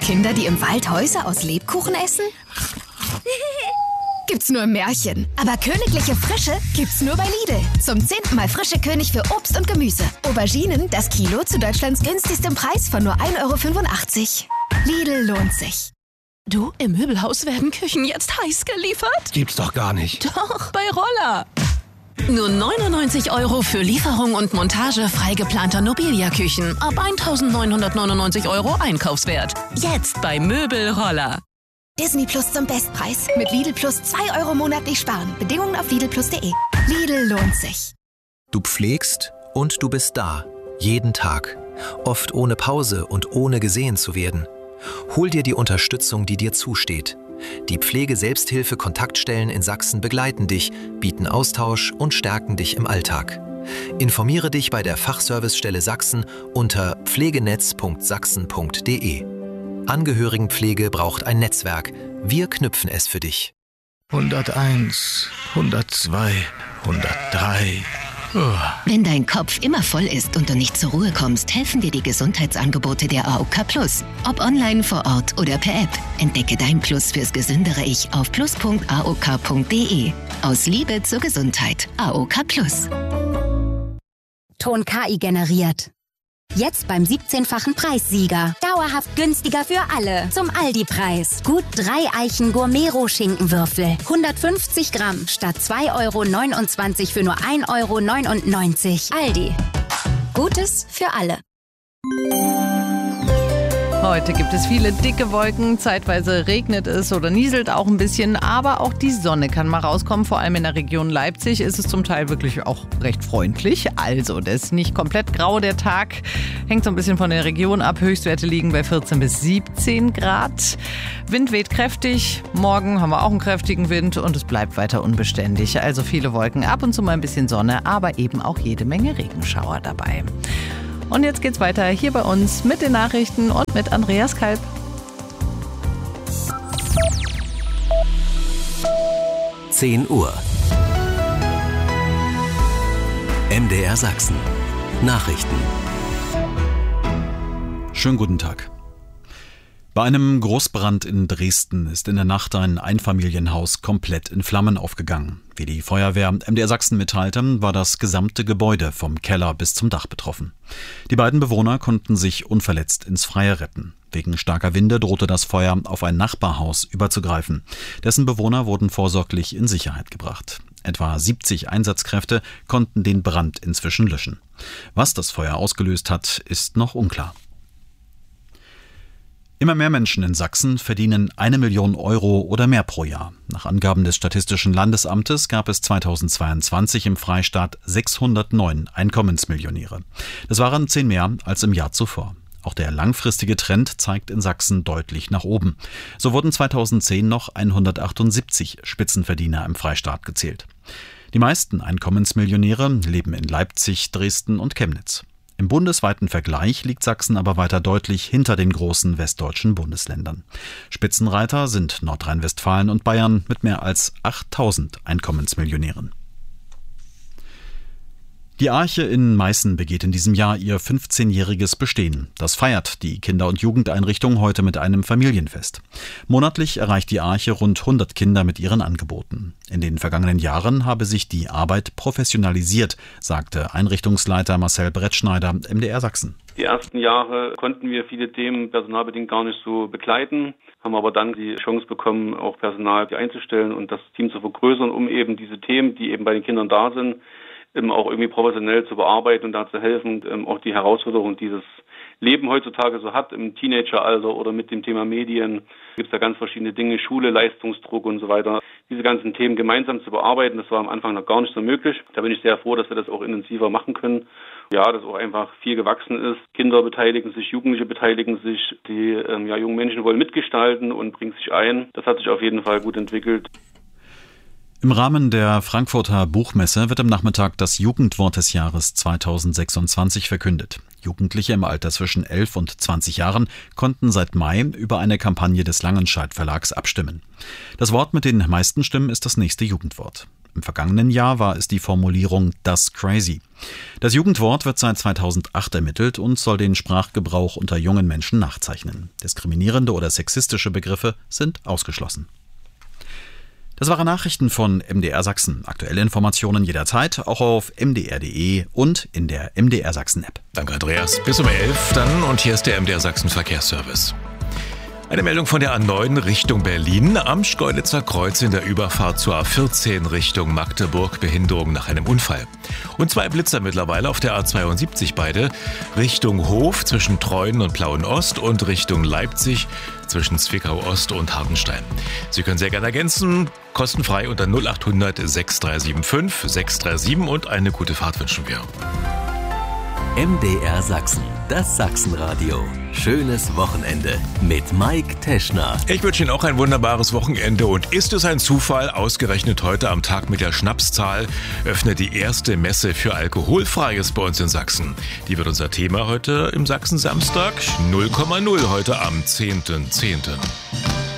Kinder, die im Wald Häuser aus Lebkuchen essen? Gibt's nur im Märchen. Aber königliche Frische gibt's nur bei Lidl. Zum 10. Mal frische König für Obst und Gemüse. Auberginen, das Kilo zu Deutschlands günstigstem Preis von nur 1,85 €. Lidl lohnt sich. Du, im Möbelhaus werden Küchen jetzt heiß geliefert? Gibt's doch gar nicht. Doch, bei Roller. Nur 99 € für Lieferung und Montage frei geplanter Nobilia-Küchen. Ab 1.999 € Einkaufswert. Jetzt bei Möbelroller. Disney Plus zum Bestpreis. Mit Lidl Plus 2 € monatlich sparen. Bedingungen auf lidlplus.de. Lidl lohnt sich. Du pflegst und du bist da. Jeden Tag. Oft ohne Pause und ohne gesehen zu werden. Hol dir die Unterstützung, die dir zusteht. Die Pflege-Selbsthilfe-Kontaktstellen in Sachsen begleiten dich, bieten Austausch und stärken dich im Alltag. Informiere dich bei der Fachservicestelle Sachsen unter pflegenetz.sachsen.de. Angehörigenpflege braucht ein Netzwerk. Wir knüpfen es für dich. 101, 102, 103. Wenn dein Kopf immer voll ist und du nicht zur Ruhe kommst, helfen dir die Gesundheitsangebote der AOK Plus. Ob online, vor Ort oder per App. Entdecke dein Plus fürs gesündere Ich auf plus.aok.de. Aus Liebe zur Gesundheit. AOK Plus. Ton KI generiert. Jetzt beim 17-fachen Preissieger. Dauerhaft günstiger für alle. Zum Aldi-Preis. Gut 3 Eichen Gourmet-Roh-Schinkenwürfel. 150 Gramm statt 2,29 € für nur 1,99 €. Aldi. Gutes für alle. Heute gibt es viele dicke Wolken, zeitweise regnet es oder nieselt auch ein bisschen, aber auch die Sonne kann mal rauskommen. Vor allem in der Region Leipzig ist es zum Teil wirklich auch recht freundlich. Also, das ist nicht komplett grau der Tag, hängt so ein bisschen von der Region ab. Höchstwerte liegen bei 14 bis 17 Grad. Wind weht kräftig, morgen haben wir auch einen kräftigen Wind und es bleibt weiter unbeständig. Also viele Wolken, ab und zu mal ein bisschen Sonne, aber eben auch jede Menge Regenschauer dabei. Und jetzt geht's weiter hier bei uns mit den Nachrichten und mit Andreas Kalb. (10 Uhr) MDR Sachsen. Nachrichten. Schönen guten Tag. Bei einem Großbrand in Dresden ist in der Nacht ein Einfamilienhaus komplett in Flammen aufgegangen. Wie die Feuerwehr MDR Sachsen mitteilte, war das gesamte Gebäude vom Keller bis zum Dach betroffen. Die beiden Bewohner konnten sich unverletzt ins Freie retten. Wegen starker Winde drohte das Feuer auf ein Nachbarhaus überzugreifen. Dessen Bewohner wurden vorsorglich in Sicherheit gebracht. Etwa 70 Einsatzkräfte konnten den Brand inzwischen löschen. Was das Feuer ausgelöst hat, ist noch unklar. Immer mehr Menschen in Sachsen verdienen 1 Million € oder mehr pro Jahr. Nach Angaben des Statistischen Landesamtes gab es 2022 im Freistaat 609 Einkommensmillionäre. Das waren 10 mehr als im Jahr zuvor. Auch der langfristige Trend zeigt in Sachsen deutlich nach oben. So wurden 2010 noch 178 Spitzenverdiener im Freistaat gezählt. Die meisten Einkommensmillionäre leben in Leipzig, Dresden und Chemnitz. Im bundesweiten Vergleich liegt Sachsen aber weiter deutlich hinter den großen westdeutschen Bundesländern. Spitzenreiter sind Nordrhein-Westfalen und Bayern mit mehr als 8.000 Einkommensmillionären. Die Arche in Meißen begeht in diesem Jahr ihr 15-jähriges Bestehen. Das feiert die Kinder- und Jugendeinrichtung heute mit einem Familienfest. Monatlich erreicht die Arche rund 100 Kinder mit ihren Angeboten. In den vergangenen Jahren habe sich die Arbeit professionalisiert, sagte Einrichtungsleiter Marcel Brettschneider, MDR Sachsen. Die ersten Jahre konnten wir viele Themen personalbedingt gar nicht so begleiten, haben aber dann die Chance bekommen, auch Personal einzustellen und das Team zu vergrößern, um eben diese Themen, die eben bei den Kindern da sind, auch irgendwie professionell zu bearbeiten und da zu helfen, auch die Herausforderung, die das Leben heutzutage so hat, im Teenageralter oder mit dem Thema Medien, gibt es da ganz verschiedene Dinge, Schule, Leistungsdruck und so weiter. Diese ganzen Themen gemeinsam zu bearbeiten, das war am Anfang noch gar nicht so möglich. Da bin ich sehr froh, dass wir das auch intensiver machen können. Ja, dass auch einfach viel gewachsen ist. Kinder beteiligen sich, Jugendliche beteiligen sich, die jungen Menschen wollen mitgestalten und bringen sich ein. Das hat sich auf jeden Fall gut entwickelt. Im Rahmen der Frankfurter Buchmesse wird am Nachmittag das Jugendwort des Jahres 2026 verkündet. Jugendliche im Alter zwischen 11 und 20 Jahren konnten seit Mai über eine Kampagne des Langenscheidt Verlags abstimmen. Das Wort mit den meisten Stimmen ist das nächste Jugendwort. Im vergangenen Jahr war es die Formulierung "das crazy". Das Jugendwort wird seit 2008 ermittelt und soll den Sprachgebrauch unter jungen Menschen nachzeichnen. Diskriminierende oder sexistische Begriffe sind ausgeschlossen. Das waren Nachrichten von MDR Sachsen. Aktuelle Informationen jederzeit, auch auf mdr.de und in der MDR Sachsen-App. Danke, Andreas. Bis um 11 dann und hier ist der MDR Sachsen Verkehrsservice. Eine Meldung von der A9 Richtung Berlin. Am Schkeuditzer Kreuz in der Überfahrt zur A14 Richtung Magdeburg. Behinderung nach einem Unfall. Und 2 Blitzer mittlerweile auf der A72 beide. Richtung Hof zwischen Treuen und Plauen-Ost und Richtung Leipzig zwischen Zwickau Ost und Hartenstein. Sie können sehr gerne ergänzen. Kostenfrei unter 0800 6375 637 und eine gute Fahrt wünschen wir. MDR Sachsen, das Sachsenradio. Schönes Wochenende mit Mike Teschner. Ich wünsche Ihnen auch ein wunderbares Wochenende. Und ist es ein Zufall, ausgerechnet heute am Tag mit der Schnapszahl öffnet die erste Messe für Alkoholfreies bei uns in Sachsen. Die wird unser Thema heute im Sachsen-Samstag. 0,0 heute am 10.10.